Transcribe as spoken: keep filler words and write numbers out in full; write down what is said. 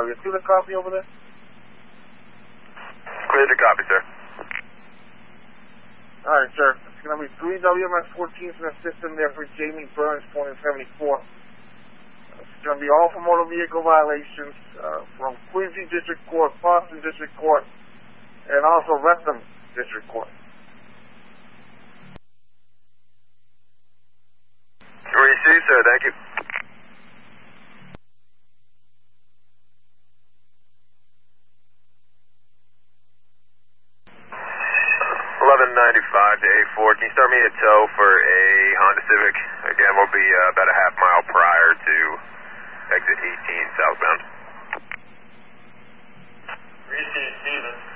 Uh, we received a copy over there? Clear to copy, sir. Alright, sir. It's going to be three W M S fourteen in the system there for Jamie Burns, point seventy-four. It's going to be all for motor vehicle violations uh, from Quincy District Court, Boston District Court, and also Wrexham District Court. Received, sir. Thank you. eleven ninety-five to A four. Can you start me a tow for a Honda Civic? Again, we'll be uh, about a half mile prior to exit eighteen southbound. Received, Steven.